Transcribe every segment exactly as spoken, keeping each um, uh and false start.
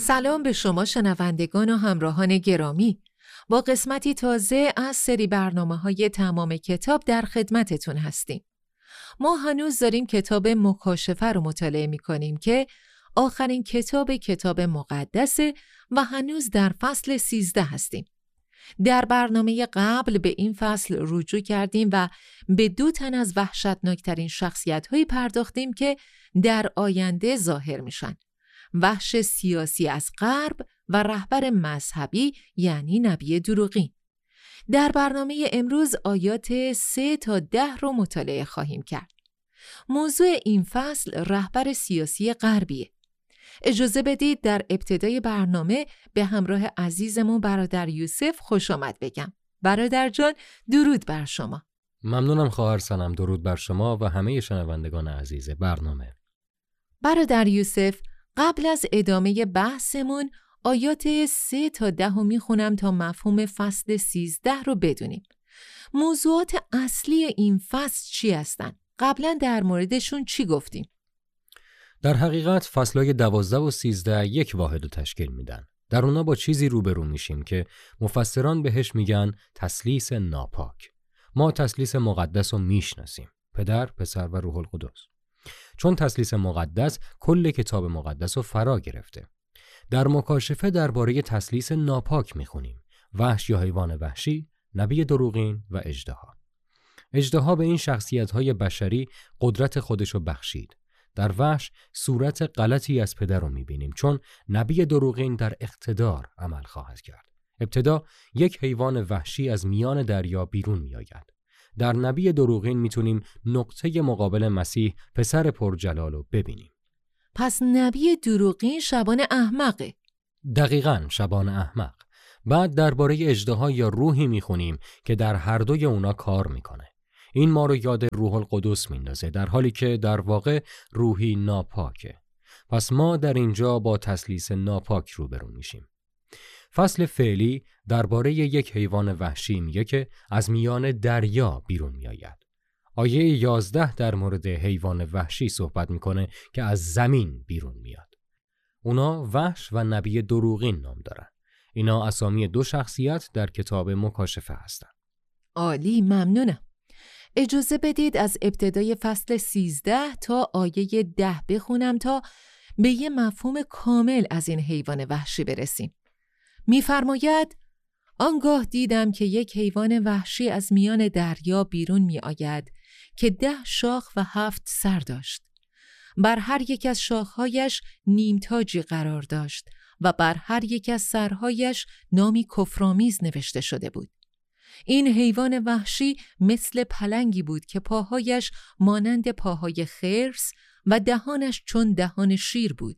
سلام به شما شنوندگان و همراهان گرامی. با قسمتی تازه از سری برنامه‌های تمام کتاب در خدمتتون هستیم. ما هنوز داریم کتاب مکاشفه رو مطالعه می‌کنیم که آخرین کتاب کتاب مقدسه و هنوز در فصل سیزده هستیم. در برنامه قبل به این فصل رجوع کردیم و به دو تن از وحشتناکترین شخصیت‌هایی پرداختیم که در آینده ظاهر میشن. وحش سیاسی از غرب و رهبر مذهبی یعنی نبی دروغین. در برنامه امروز آیات سه تا ده رو مطالعه خواهیم کرد. موضوع این فصل رهبر سیاسی غربیه. اجازه بدید در ابتدای برنامه به همراه عزیزمون برادر یوسف خوش آمد بگم. برادر جان درود بر شما. ممنونم خواهر سنم، درود بر شما و همه شنوندگان عزیز برنامه. برادر یوسف، قبل از ادامه بحثمون آیات سه تا ده رو میخونم تا مفهوم فصل سیزده رو بدونیم. موضوعات اصلی این فصل چی هستن؟ قبلا در موردشون چی گفتیم؟ در حقیقت فصلای دوازده و سیزده یک واحد رو تشکیل میدن. در اونا با چیزی روبرو میشیم که مفسران بهش میگن تثلیث ناپاک. ما تثلیث مقدس رو میشناسیم، پدر، پسر و روح القدس. چون تثلیث مقدس کل کتاب مقدس رو فرا گرفته. در مکاشفه درباره تثلیث ناپاک میخونیم. وحش یا حیوان وحشی، نبی دروغین و اژدها. اژدها به این شخصیت‌های بشری قدرت خودشو بخشید. در وحش صورت غلطی از پدر رو میبینیم، چون نبی دروغین در اقتدار عمل خواهد کرد. ابتدا یک حیوان وحشی از میان دریا بیرون میآید. در نبی دروغین میتونیم نقطه مقابل مسیح پسر پرجلال رو ببینیم. پس نبی دروغین شبان احمقه. دقیقاً شبان احمق. بعد درباره اژدها یا روحی میخونیم که در هر دوی اونا کار میکنه. این ما رو یاد روح القدس میندازه، در حالی که در واقع روحی ناپاکه. پس ما در اینجا با تثلیث ناپاک روبرو میشیم. فصل فعلی درباره یک حیوان وحشی میگه که از میان دریا بیرون میآید. آیه یازده در مورد حیوان وحشی صحبت میکنه که از زمین بیرون میاد. اونا وحش و نبی دروغین نام دارن. اینا اسامی دو شخصیت در کتاب مکاشفه هستن. عالی، ممنونم. اجازه بدید از ابتدای فصل سیزده تا آیه ده بخونم تا به یه مفهوم کامل از این حیوان وحشی برسیم. می‌فرماید: آنگاه دیدم که یک حیوان وحشی از میان دریا بیرون می آید که ده شاخ و هفت سر داشت. بر هر یک از شاخهایش نیمتاجی قرار داشت و بر هر یک از سرهایش نامی کفرآمیز نوشته شده بود. این حیوان وحشی مثل پلنگی بود که پاهایش مانند پاهای خرس و دهانش چون دهان شیر بود.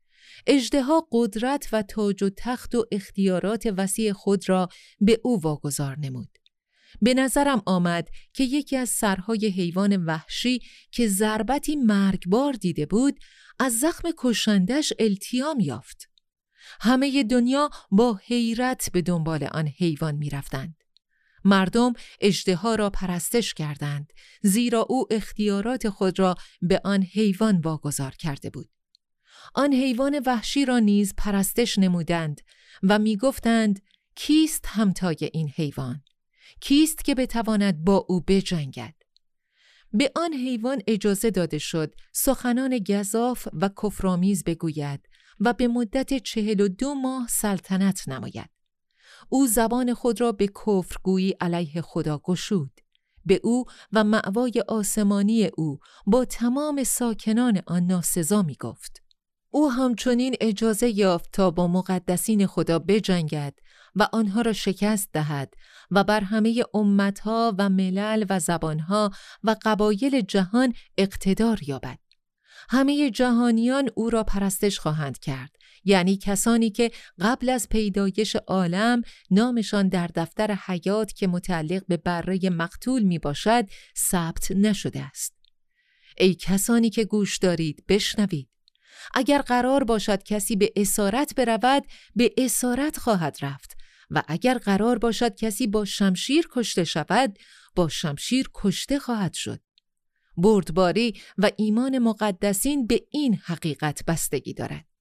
اژدها قدرت و تاج و تخت و اختیارات وسیع خود را به او واگذار نمود. به نظرم آمد که یکی از سرهای حیوان وحشی که ضربتی مرگبار دیده بود از زخم کشندش التیام یافت. همه دنیا با حیرت به دنبال آن حیوان می رفتند. مردم اژدها را پرستش کردند، زیرا او اختیارات خود را به آن حیوان واگذار کرده بود. آن حیوان وحشی را نیز پرستش نمودند و می گفتند: کیست همتای این حیوان؟ کیست که بتواند با او بجنگد؟ به آن حیوان اجازه داده شد سخنان گزاف و کفرآمیز بگوید و به مدت چهل و دو ماه سلطنت نماید. او زبان خود را به کفرگویی علیه خدا گشود. به او و مأوای آسمانی او با تمام ساکنان آن ناسزا می گفت. او همچنین اجازه یافت تا با مقدسین خدا بجنگد و آنها را شکست دهد و بر همه امتها و ملل و زبانها و قبایل جهان اقتدار یابد. همه جهانیان او را پرستش خواهند کرد، یعنی کسانی که قبل از پیدایش عالم نامشان در دفتر حیات که متعلق به بره مقتول می باشد ثبت نشده است. ای کسانی که گوش دارید، بشنوید. اگر قرار باشد کسی به اسارت برود، به اسارت خواهد رفت و اگر قرار باشد کسی با شمشیر کشته شود، با شمشیر کشته خواهد شد. بردباری و ایمان مقدسین به این حقیقت بستگی دارد.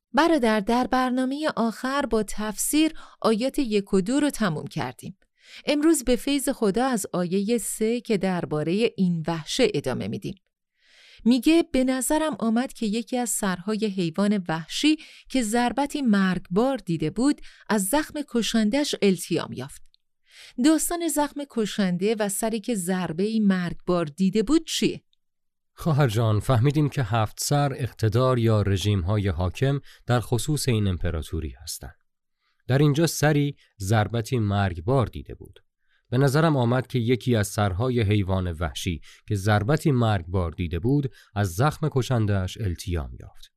برادر، در برنامه آخر با تفسیر آیات یک و دو رو تموم کردیم. امروز به فیض خدا از آیه سه که درباره این وحشه ادامه میدیم. میگه به نظرم آمد که یکی از سرهای حیوان وحشی که ضربتی مرگبار دیده بود از زخم کشندش التیام یافت. داستان زخم کشنده و سری که ضربه‌ای مرگبار دیده بود چیه؟ خواهر جان، فهمیدیم که هفت سر اقتدار یا رژیم‌های حاکم در خصوص این امپراتوری هستند. در اینجا سری ضربتی مرگبار دیده بود. به نظرم آمد که یکی از سرهای حیوان وحشی که ضربتی مرگبار دیده بود از زخم کشنده‌اش التیام یافت.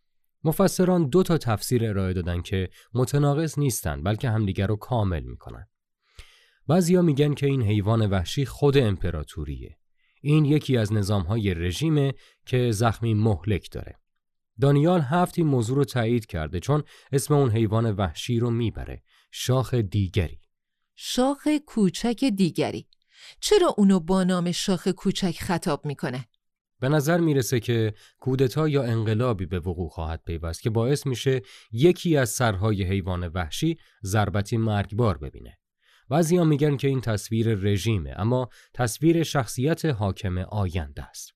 مفسران دو تا تفسیر ارائه دادن که متناقض نیستن بلکه همدیگر رو کامل میکنن. بعضیا میگن که این حیوان وحشی خود امپراتوریه. این یکی از نظامهای رژیمه که زخمی مهلک داره. دانیال هفت این موضوع رو تایید کرده چون اسم اون حیوان وحشی رو میبره، شاخ دیگری. شاخ کوچک دیگری. چرا اونو با نام شاخ کوچک خطاب میکنه؟ به نظر میرسه که کودتا یا انقلابی به وقوع خواهد پیوست که باعث میشه یکی از سرهای حیوان وحشی ضربتی مرگبار ببینه. بعضیا میگن که این تصویر رژیمه، اما تصویر شخصیت حاکم آینده است.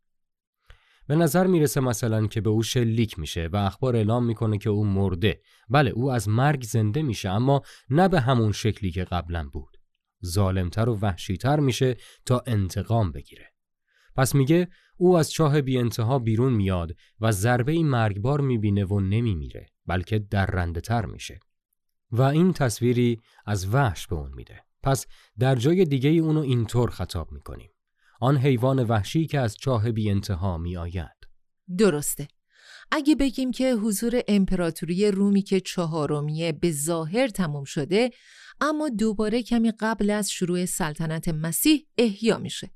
به نظر میرسه مثلا که به او شلیک میشه و اخبار اعلام میکنه که او مرده. بله، او از مرگ زنده میشه، اما نه به همون شکلی که قبلا بود. ظالمتر و وحشیتر میشه تا انتقام بگیره. پس میگه او از چاه بی انتها بیرون میاد و ضربه مرگبار میبینه و نمیمیره، بلکه درنده تر میشه. و این تصویری از وحش به اون میده. پس در جای دیگه ای اونو اینطور خطاب میکنیم: آن حیوان وحشی که از چاه بی انتها می آید. درسته. اگه بگیم که حضور امپراتوری رومی که چهارمیه به ظاهر تموم شده، اما دوباره کمی قبل از شروع سلطنت مسیح احیا میشه.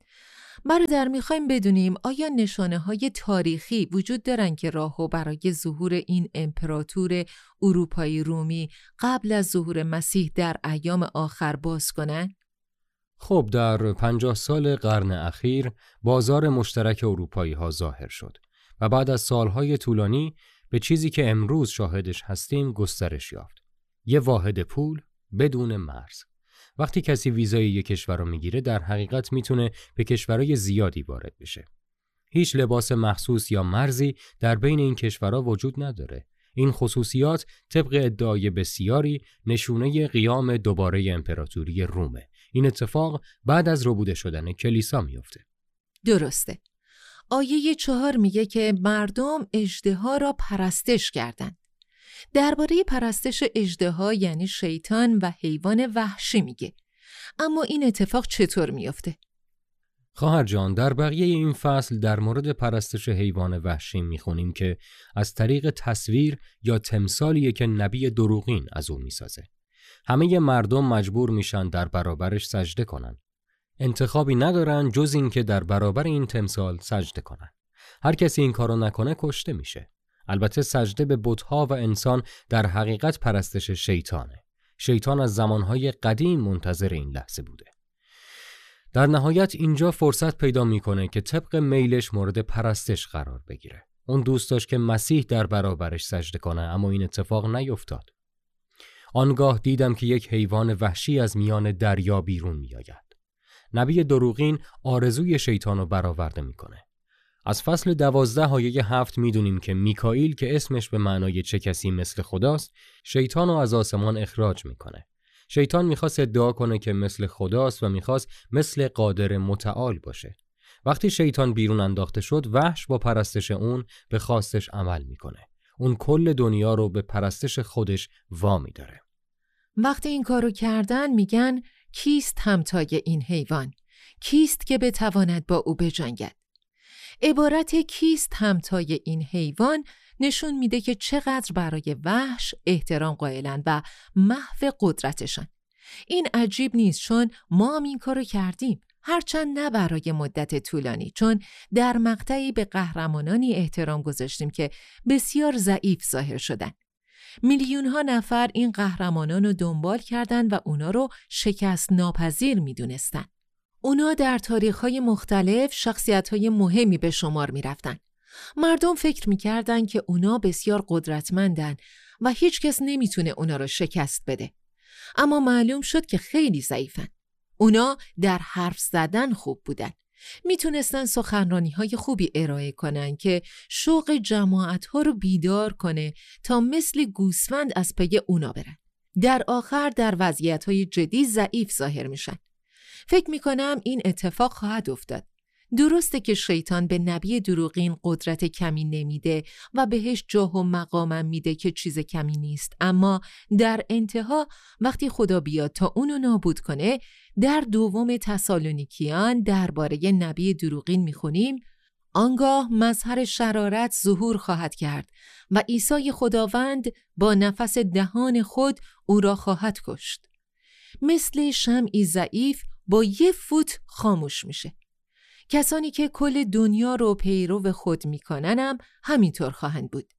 برادر، میخوایم بدونیم آیا نشانه های تاریخی وجود دارن که راهو برای ظهور این امپراتور اروپایی رومی قبل از ظهور مسیح در ایام آخر باز کنن؟ خب در پنجاه سال قرن اخیر بازار مشترک اروپایی ها ظاهر شد و بعد از سالهای طولانی به چیزی که امروز شاهدش هستیم گسترش یافت. یه واحد پول بدون مرز. وقتی کسی ویزای یک کشور رو میگیره در حقیقت میتونه به کشورهای زیادی وارد بشه. هیچ لباس مخصوص یا مرزی در بین این کشورها وجود نداره. این خصوصیات طبق ادعای بسیاری نشونه قیام دوباره امپراتوری رومه. این اتفاق بعد از ربوده شدن کلیسا میفته. درسته. آیه چهار میگه که مردم اژدها را پرستش کردند. درباره پرستش اژدها یعنی شیطان و حیوان وحشی میگه. اما این اتفاق چطور میفته؟ خواهر جان، در بقیه این فصل در مورد پرستش حیوان وحشی میخونیم که از طریق تصویر یا تمثالیه که نبی دروغین از اون میسازه. همه مردم مجبور میشن در برابرش سجده کنن. انتخابی ندارن جز این که در برابر این تمثال سجده کنن. هر کسی این کارو نکنه کشته میشه. البته سجده به بت‌ها و انسان در حقیقت پرستش شیطانه. شیطان از زمانهای قدیم منتظر این لحظه بوده. در نهایت اینجا فرصت پیدا میکنه که طبق میلش مورد پرستش قرار بگیره. اون دوست داشت که مسیح در برابرش سجده کنه، اما این اتفاق نیفتاد. آنگاه دیدم که یک حیوان وحشی از میان دریا بیرون میآید. نبی دروغین آرزوی شیطان رو برآورده میکنه. از فصل دوازده آیه هفت میدونیم که میکائیل که اسمش به معنای چه کسی مثل خداست، شیطان رو از آسمان اخراج میکنه. شیطان میخواست ادعا کنه که مثل خداست و میخواست مثل قادر متعال باشه. وقتی شیطان بیرون انداخته شد، وحش با پرستش اون به خواستش عمل میکنه. اون کل دنیا رو به پرستش خودش وامی داره. وقتی این کارو کردن میگن کیست همتای این حیوان؟ کیست که بتواند با او بجنگد؟ عبارت کیست همتای این حیوان نشون میده که چقدر برای وحش احترام قائلن و محو قدرتشن. این عجیب نیست چون ما هم این کارو کردیم، هرچند نه برای مدت طولانی، چون در مقطعی به قهرمانانی احترام گذاشتیم که بسیار ضعیف ظاهر شدن. میلیون ها نفر این قهرمانان رو دنبال کردن و اونا رو شکست ناپذیر میدونستن. اونا در تاریخ‌های مختلف شخصیت‌های مهمی به شمار می‌رفتن. مردم فکر میکردن که اونا بسیار قدرتمندن و هیچ کس نمیتونه اونا رو شکست بده. اما معلوم شد که خیلی ضعیفن. اونا در حرف زدن خوب بودن. میتونستن سخنرانی‌های خوبی ارائه کنن که شوق جماعت‌ها رو بیدار کنه تا مثل گوسفند از پی اونا برن. در آخر در وضعیت‌های جدی ضعیف ظاهر میشن. فکر میکنم این اتفاق خواهد افتاد. درسته که شیطان به نبی دروغین قدرت کمی نمیده و بهش جاه و مقامم میده که چیز کمی نیست، اما در انتها وقتی خدا بیاد تا اونو نابود کنه، در دوم تسالونیکیان درباره نبی دروغین میخونیم آنگاه مظهر شرارت ظهور خواهد کرد و عیسی خداوند با نفس دهان خود او را خواهد کشت. مثل شمعی ضعیف با یه فوت خاموش میشه. کسانی که کل دنیا رو پیرو خود میکننم همینطور خواهند بود.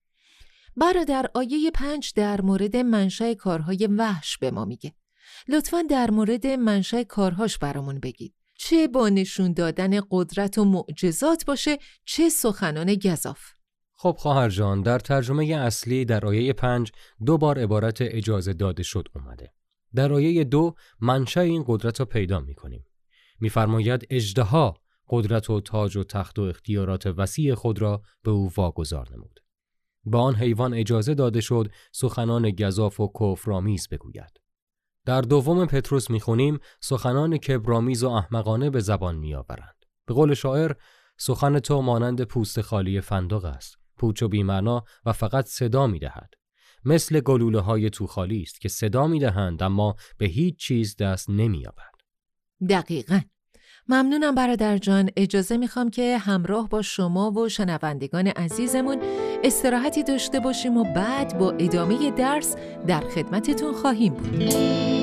برادر آیه پنج در مورد منشأ کارهای وحش به ما میگه. لطفاً در مورد منشأ کارهاش برامون بگید. چه با نشون دادن قدرت و معجزات باشه، چه سخنان گزاف. خب خواهر جان، در ترجمه اصلی در آیه پنج دو بار عبارت اجازه داده شد اومده. در آیه دو منشأ این قدرت رو پیدا میکنیم. می‌فرماید اژدها قدرت و تاج و تخت و اختیارات وسیع خود را به او واگذار نمود. با آن حیوان اجازه داده شد سخنان گزاف و کفرآمیز بگوید. در دوم پتروس می‌خونیم سخنان کبرآمیز و احمقانه به زبان می‌آورند. به قول شاعر سخن تو مانند پوست خالی فندق است، پوچ و بی‌معنا و فقط صدا می‌دهد. مثل گلوله‌های تو خالی است که صدا می‌دهند اما به هیچ چیز دست نمی‌یابند. دقیقاً. ممنونم برادر جان. اجازه میخوام که همراه با شما و شنوندگان عزیزمون استراحتی داشته باشیم و بعد با ادامه درس در خدمتتون خواهیم بود.